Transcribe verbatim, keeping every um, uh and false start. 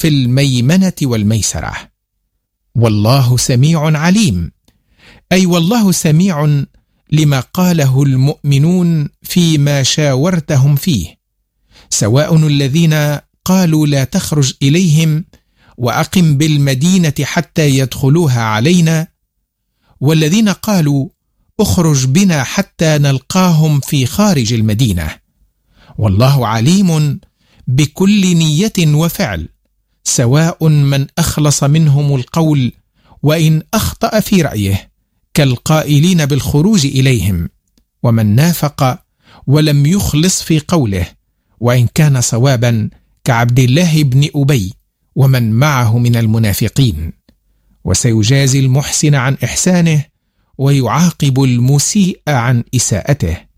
في الميمنة والميسرة. والله سميع عليم، أي والله سميع لما قاله المؤمنون فيما شاورتهم فيه، سواء الذين قالوا لا تخرج إليهم وأقم بالمدينة حتى يدخلوها علينا، والذين قالوا اخرج بنا حتى نلقاهم في خارج المدينة. والله عليم بكل نية وفعل، سواء من أخلص منهم القول وإن أخطأ في رأيه كالقائلين بالخروج إليهم، ومن نافق ولم يخلص في قوله وإن كان صوابا كعبد الله بن أبي ومن معه من المنافقين. وسيجازي المحسن عن إحسانه ويعاقب المسيء عن إساءته.